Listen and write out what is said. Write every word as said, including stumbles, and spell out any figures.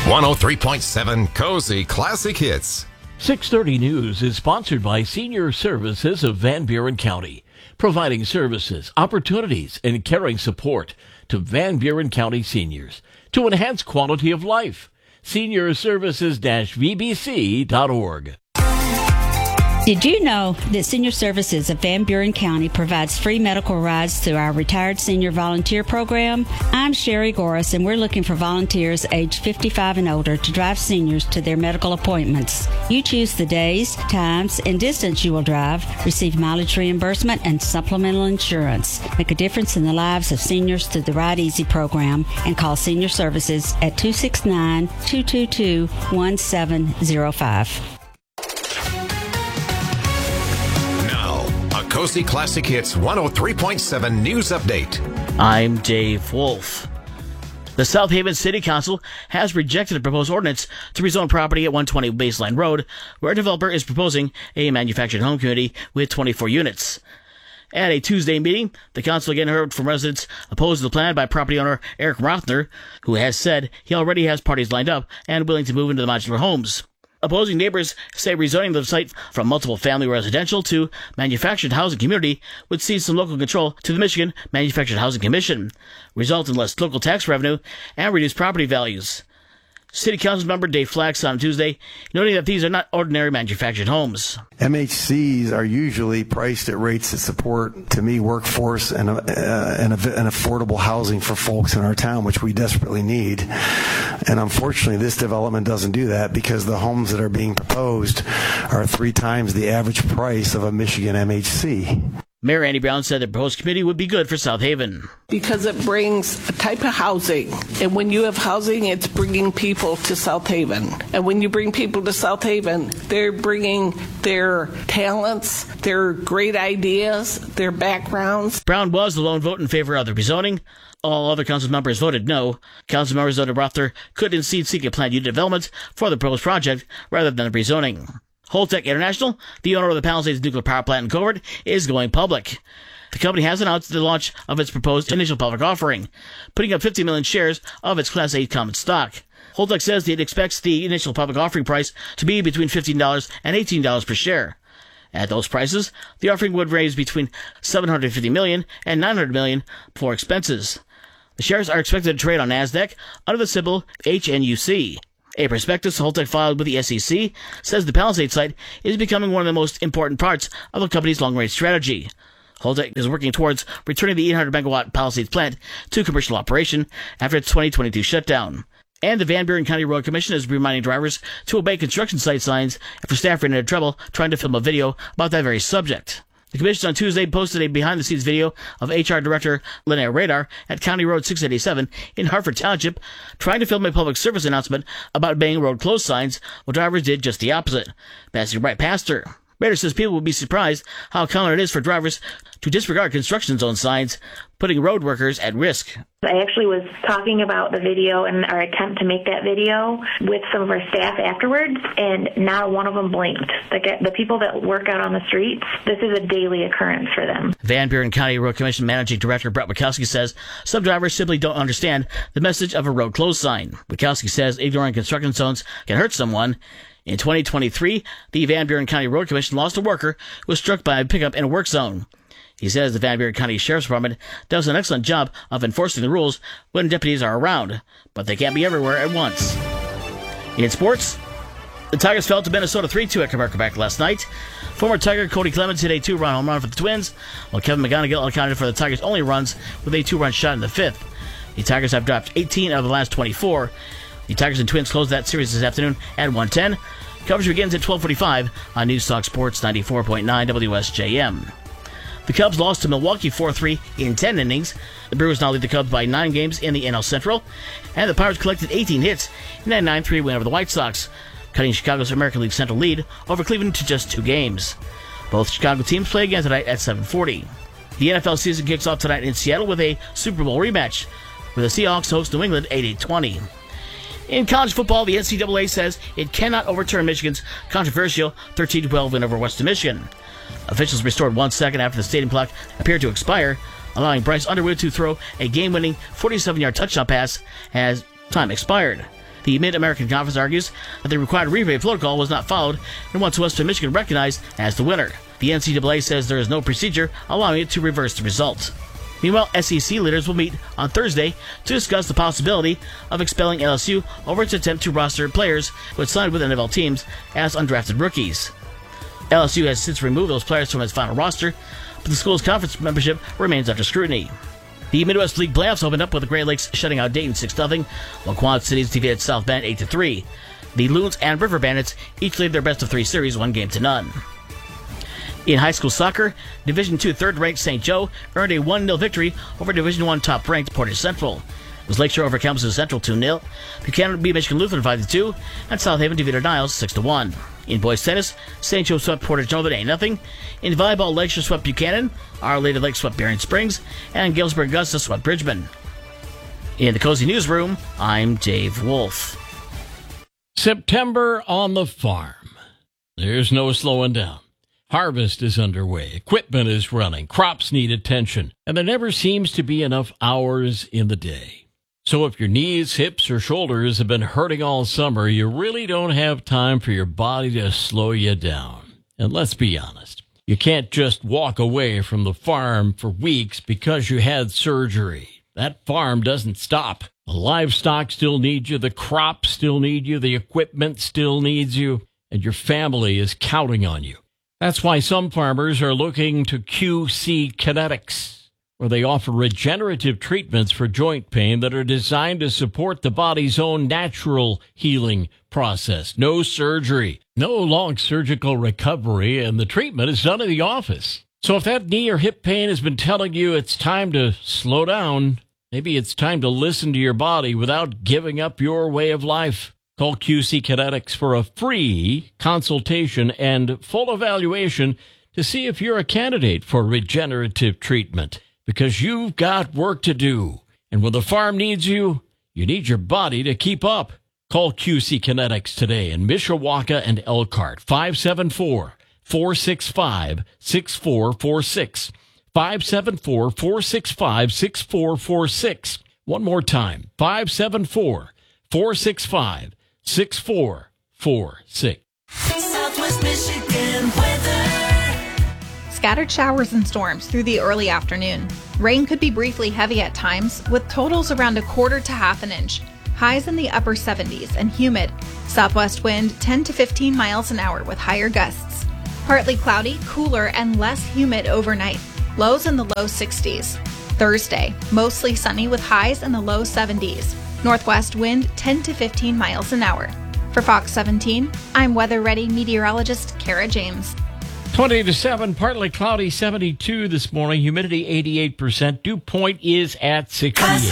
one oh three point seven Cozy Classic Hits. six thirty News is sponsored by Senior Services of Van Buren County, providing services, opportunities, and caring support to Van Buren County seniors to enhance quality of life. senior services dash v b c dot org. Did you know that Senior Services of Van Buren County provides free medical rides through our Retired Senior Volunteer Program? I'm Sherry Goris, and we're looking for volunteers aged fifty-five and older to drive seniors to their medical appointments. You choose the days, times, and distance you will drive, receive mileage reimbursement, and supplemental insurance. Make a difference in the lives of seniors through the Ride Easy program, and call Senior Services at two six nine, two two two, one seven zero five. Cozy Classic Hits one oh three point seven News Update. I'm Dave Wolf. The South Haven City Council has rejected a proposed ordinance to rezone property at one twenty Baseline Road, where a developer is proposing a manufactured home community with twenty-four units. At a Tuesday meeting, the council again heard from residents opposed to the plan by property owner Eric Rothner, who has said he already has parties lined up and willing to move into the modular homes. Opposing neighbors say rezoning the site from multiple family residential to manufactured housing community would cede some local control to the Michigan Manufactured Housing Commission, result in less local tax revenue, and reduced property values. City Council member Dave Flax on Tuesday, noting that these are not ordinary manufactured homes. M H Cs are usually priced at rates that support, to me, workforce and, uh, and, and affordable housing for folks in our town, which we desperately need. And unfortunately, this development doesn't do that because the homes that are being proposed are three times the average price of a Michigan M H C. Mayor Andy Brown said the proposed committee would be good for South Haven. Because it brings a type of housing. And when you have housing, it's bringing people to South Haven. And when you bring people to South Haven, they're bringing their talents, their great ideas, their backgrounds. Brown was the lone vote in favor of the rezoning. All other council members voted no. Council members voted Rothner could instead seek a planned unit development for the proposed project rather than a rezoning. Holtec International, the owner of the Palisades nuclear power plant in Covert, is going public. The company has announced the launch of its proposed initial public offering, putting up fifty million shares of its Class eight common stock. Holtec says it expects the initial public offering price to be between fifteen dollars and eighteen dollars per share. At those prices, the offering would raise between seven hundred fifty million dollars and nine hundred million dollars for expenses. The shares are expected to trade on NASDAQ under the symbol H N U C. A prospectus Holtec filed with the S E C says the Palisades site is becoming one of the most important parts of the company's long-range strategy. Holtec is working towards returning the eight hundred megawatt Palisades plant to commercial operation after its twenty twenty-two shutdown. And the Van Buren County Road Commission is reminding drivers to obey construction site signs after staff ran into trouble trying to film a video about that very subject. The commission on Tuesday posted a behind-the-scenes video of H R Director Linnea Radar at County Road six eighty-seven in Hartford Township trying to film a public service announcement about obeying road closed signs, while drivers did just the opposite, passing right past her. Radar says people will be surprised how common it is for drivers to disregard construction zone signs, putting road workers at risk. I actually was talking about the video and our attempt to make that video with some of our staff afterwards, and not one of them blinked. The, the people that work out on the streets, this is a daily occurrence for them. Van Buren County Road Commission Managing Director Brett Wachowski says some drivers simply don't understand the message of a road closed sign. Wachowski says ignoring construction zones can hurt someone. In twenty twenty-three, the Van Buren County Road Commission lost a worker who was struck by a pickup in a work zone. He says the Van Buren County Sheriff's Department does an excellent job of enforcing the rules when deputies are around, but they can't be everywhere at once. In sports, the Tigers fell to Minnesota three two at Quebec last night. Former Tiger Cody Clemens hit a two-run home run for the Twins, while Kevin McGonigal accounted for the Tigers' only runs with a two-run shot in the fifth. The Tigers have dropped eighteen out of the last twenty-four. The Tigers and Twins closed that series this afternoon at one ten. Coverage begins at twelve forty-five on News Talk Sports ninety-four point nine W S J M. The Cubs lost to Milwaukee four three in ten innings. The Brewers now lead the Cubs by nine games in the N L Central. And the Pirates collected eighteen hits in that nine three win over the White Sox, cutting Chicago's American League Central lead over Cleveland to just two games. Both Chicago teams play again tonight at seven forty. The N F L season kicks off tonight in Seattle with a Super Bowl rematch, where the Seahawks host New England at eight twenty. In college football, the N C double A says it cannot overturn Michigan's controversial thirteen twelve win over Western Michigan. Officials restored one second after the stadium clock appeared to expire, allowing Bryce Underwood to throw a game-winning forty-seven yard touchdown pass as time expired. The Mid-American Conference argues that the required rebate protocol was not followed and wants Western Michigan recognized as the winner. The N C double A says there is no procedure allowing it to reverse the result. Meanwhile, S E C leaders will meet on Thursday to discuss the possibility of expelling L S U over its attempt to roster players who had signed with N F L teams as undrafted rookies. L S U has since removed those players from its final roster, but the school's conference membership remains under scrutiny. The Midwest League playoffs opened up with the Great Lakes shutting out Dayton six nothing, while Quad Cities defeated South Bend eight to three. The Loons and River Bandits each lead their best of three series one game to none. In high school soccer, Division two third-ranked Saint Joe earned a one nil victory over Division one top-ranked Portage Central. It was Lakeshore over Kalamazoo Central two nil, Buchanan beat Michigan Lutheran five to two, and South Haven defeated Niles six to one. In boys tennis, Saint Joe swept Portage Northern eight nothing. In volleyball, Lakeshore swept Buchanan, Our Lady Lake swept Berrien Springs, and Galesburg Augusta swept Bridgman. In the Cozy Newsroom, I'm Dave Wolf. September on the farm. There's no slowing down. Harvest is underway, equipment is running, crops need attention, and there never seems to be enough hours in the day. So if your knees, hips, or shoulders have been hurting all summer, you really don't have time for your body to slow you down. And let's be honest, you can't just walk away from the farm for weeks because you had surgery. That farm doesn't stop. The livestock still need you, the crops still need you, the equipment still needs you, and your family is counting on you. That's why some farmers are looking to Q C Kinetics, where they offer regenerative treatments for joint pain that are designed to support the body's own natural healing process. No surgery, no long surgical recovery, and the treatment is done in the office. So if that knee or hip pain has been telling you it's time to slow down, maybe it's time to listen to your body without giving up your way of life. Call Q C Kinetics for a free consultation and full evaluation to see if you're a candidate for regenerative treatment, because you've got work to do. And when the farm needs you, you need your body to keep up. Call Q C Kinetics today in Mishawaka and Elkhart, five seven four, four six five, six four four six, five seven four, four six five, six four four six. One more time, five seven four, four six five, six four four six. Southwest Michigan weather. Scattered showers and storms through the early afternoon. Rain could be briefly heavy at times, with totals around a quarter to half an inch. Highs in the upper seventies and humid. Southwest wind ten to fifteen miles an hour with higher gusts. Partly cloudy, cooler, and less humid overnight. Lows in the low sixties. Thursday, mostly sunny with highs in the low seventies. Northwest wind ten to fifteen miles an hour. For Fox seventeen, I'm Weather Ready meteorologist Kara James. twenty to seven, partly cloudy, seventy-two this morning, humidity eighty-eight percent. Dew point is at sixty-eight.